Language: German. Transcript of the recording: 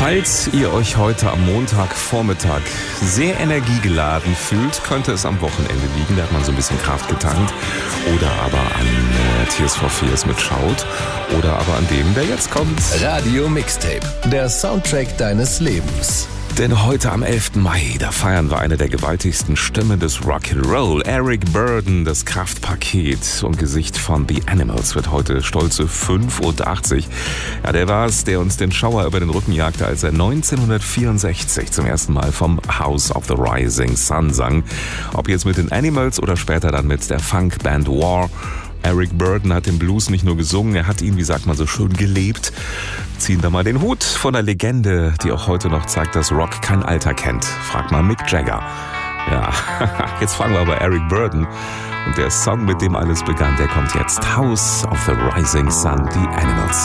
Falls ihr euch heute am Montagvormittag sehr energiegeladen fühlt, könnte es am Wochenende liegen. Da hat man so ein bisschen Kraft getankt. Oder aber an Tears for Fears mit Shout. Oder aber an dem, der jetzt kommt. Radio Mixtape, der Soundtrack deines Lebens. Denn heute am 11. Mai, da feiern wir eine der gewaltigsten Stimmen des Rock'n'Roll. Eric Burdon, das Kraftpaket und Gesicht von The Animals, wird heute stolze 5,80 Uhr. Ja, der war es, der uns den Schauer über den Rücken jagte, als er 1964 zum ersten Mal vom House of the Rising Sun sang. Ob jetzt mit den Animals oder später dann mit der Funkband War. Eric Burdon hat den Blues nicht nur gesungen, er hat ihn, wie sagt man so schön, gelebt. Ziehen wir mal den Hut von der Legende, die auch heute noch zeigt, dass Rock kein Alter kennt. Frag mal Mick Jagger. Ja, jetzt fragen wir aber Eric Burdon. Und der Song, mit dem alles begann, der kommt jetzt. House of the Rising Sun, The Animals.